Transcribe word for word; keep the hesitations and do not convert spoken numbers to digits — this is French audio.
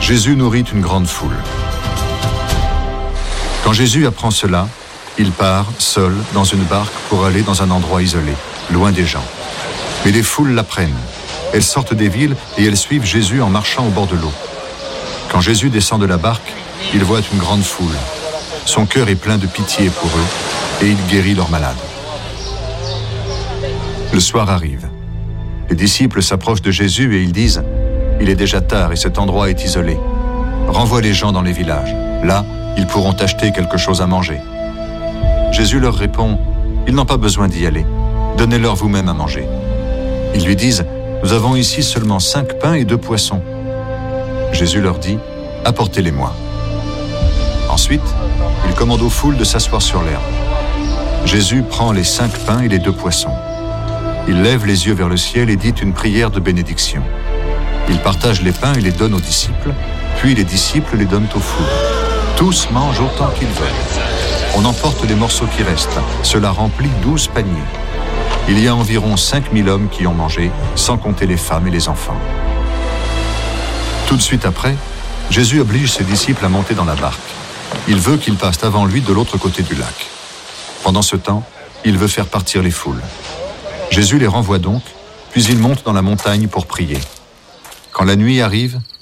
Jésus nourrit une grande foule. Quand Jésus apprend cela, il part, seul, dans une barque pour aller dans un endroit isolé, loin des gens. Mais les foules l'apprennent. Elles sortent des villes et elles suivent Jésus en marchant au bord de l'eau. Quand Jésus descend de la barque, il voit une grande foule. Son cœur est plein de pitié pour eux et il guérit leurs malades. Le soir arrive. Les disciples s'approchent de Jésus et ils disent « Il est déjà tard et cet endroit est isolé. Renvoie les gens dans les villages. Là, ils pourront acheter quelque chose à manger. » Jésus leur répond « Ils n'ont pas besoin d'y aller. Donnez-leur vous-même à manger. » Ils lui disent « Nous avons ici seulement cinq pains et deux poissons. » Jésus leur dit « Apportez-les-moi. » Ensuite, il commande aux foules de s'asseoir sur l'herbe. Jésus prend les cinq pains et les deux poissons. Il lève les yeux vers le ciel et dit une prière de bénédiction. Il partage les pains et les donne aux disciples, puis les disciples les donnent aux foules. Tous mangent autant qu'ils veulent. On emporte les morceaux qui restent. Cela remplit douze paniers. Il y a environ cinq mille hommes qui ont mangé, sans compter les femmes et les enfants. Tout de suite après, Jésus oblige ses disciples à monter dans la barque. Il veut qu'ils passent avant lui de l'autre côté du lac. Pendant ce temps, il veut faire partir les foules. Jésus les renvoie donc, puis il monte dans la montagne pour prier. Quand la nuit arrive,